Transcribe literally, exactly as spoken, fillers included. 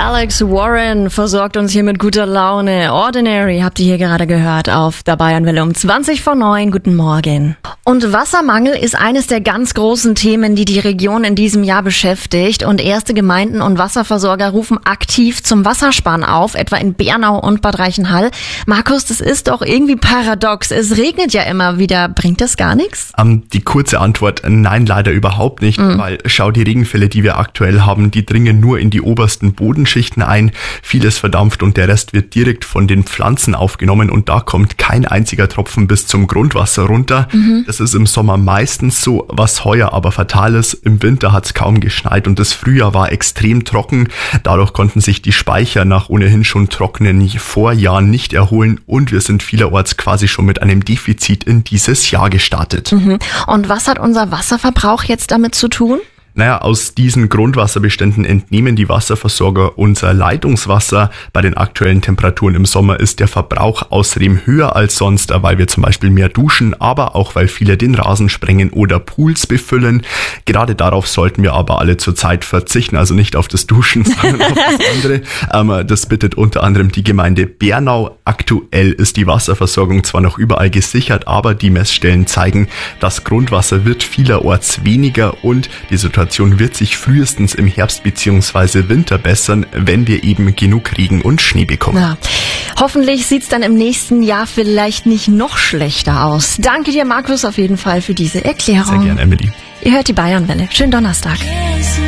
Alex Warren versorgt uns hier mit guter Laune. Ordinary habt ihr hier gerade gehört auf der Bayernwelle um zwanzig vor neun. Guten Morgen. Und Wassermangel ist eines der ganz großen Themen, die die Region in diesem Jahr beschäftigt. Und erste Gemeinden und Wasserversorger rufen aktiv zum Wassersparen auf, etwa in Bernau und Bad Reichenhall. Markus, das ist doch irgendwie paradox. Es regnet ja immer wieder. Bringt das gar nichts? Um, die kurze Antwort, nein, leider überhaupt nicht. Mhm. Weil schau, die Regenfälle, die wir aktuell haben, die dringen nur in die obersten Bodenschichten ein. Vieles verdampft und der Rest wird direkt von den Pflanzen aufgenommen und da kommt kein einziger Tropfen bis zum Grundwasser runter. Mhm. Das ist im Sommer meistens so, was heuer aber fatal ist. Im Winter hat es kaum geschneit und das Frühjahr war extrem trocken. Dadurch konnten sich die Speicher nach ohnehin schon trockenen Vorjahren nicht erholen und wir sind vielerorts quasi schon mit einem Defizit in dieses Jahr gestartet. Mhm. Und was hat unser Wasserverbrauch jetzt damit zu tun? Naja, aus diesen Grundwasserbeständen entnehmen die Wasserversorger unser Leitungswasser. Bei den aktuellen Temperaturen im Sommer ist der Verbrauch außerdem höher als sonst, weil wir zum Beispiel mehr duschen, aber auch weil viele den Rasen sprengen oder Pools befüllen. Gerade darauf sollten wir aber alle zurzeit verzichten, also nicht auf das Duschen, sondern auf das andere. Ähm, das bittet unter anderem die Gemeinde Bernau. Aktuell ist die Wasserversorgung zwar noch überall gesichert, aber die Messstellen zeigen, das Grundwasser wird vielerorts weniger und die Situation wird sich frühestens im Herbst bzw. Winter bessern, wenn wir eben genug Regen und Schnee bekommen. Ja. Hoffentlich sieht's dann im nächsten Jahr vielleicht nicht noch schlechter aus. Danke dir, Markus, auf jeden Fall für diese Erklärung. Sehr gerne, Emily. Ihr hört die Bayernwelle. Schönen Donnerstag.